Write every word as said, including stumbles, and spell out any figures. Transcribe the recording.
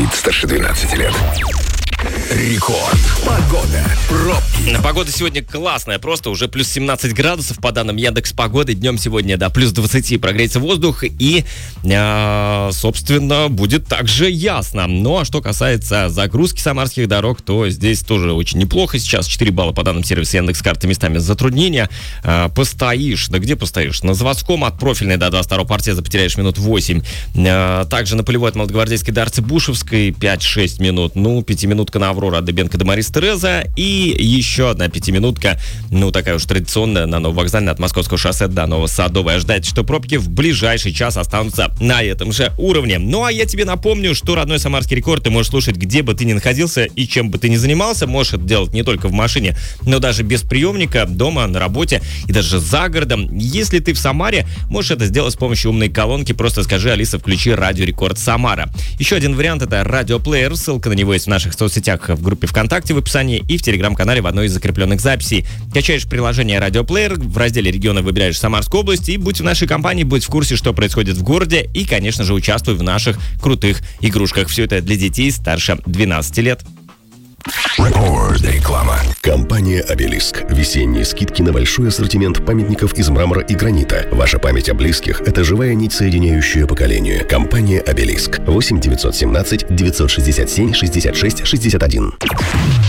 вид старше двенадцати лет. Рекорд. Погода. Пробки. Погода сегодня классная, просто уже плюс семнадцать градусов по данным Яндекс.Погоды. Днем сегодня до плюс двадцать прогреется воздух и, э, собственно, будет также ясно. Ну, а что касается загрузки самарских дорог, то здесь тоже очень неплохо. Сейчас четыре балла по данным сервиса Яндекс.Карты, местами затруднения. Э, постоишь, да где постоишь? На заводском от профильной до двадцать второго партиза потеряешь минут восемь. Э, также на полевой от Молодогвардейской до Арцебушевской пять-шесть минут. Ну, пятиминутка на Аврора от Дыбенко до Марис Тереза. И еще одна пятиминутка, ну, такая уж традиционная, на Нововокзальной от Московского шоссе до Новосадовой. Ожидайте, что пробки в ближайший час останутся на этом же уровне. Ну, а я тебе напомню, что родной самарский рекорд ты можешь слушать, где бы ты ни находился и чем бы ты ни занимался. Можешь это делать не только в машине, но даже без приемника, дома, на работе и даже за городом. Если ты в Самаре, можешь это сделать с помощью умной колонки. Просто скажи: Алиса, включи Радио Рекорд Самара. Еще один вариант — это радиоплеер. Ссылка на него есть в наших соцсетях, в группе ВКонтакте в описании и в Телеграм-канале в одной из закрепленных записей. Качаешь приложение «Радиоплеер», в разделе «Регионы» выбираешь Самарскую область и будь в нашей компании, будь в курсе, что происходит в городе, и, конечно же, участвуй в наших крутых игрушках. Все это для детей старше двенадцати лет. Рекорд. Реклама. Компания «Обелиск». Весенние скидки на большой ассортимент памятников из мрамора и гранита. Ваша память о близких – это живая нить, соединяющая поколения. Компания «Обелиск». восемь девятьсот семнадцать девятьсот шестьдесят семь шестьдесят шесть шестьдесят один.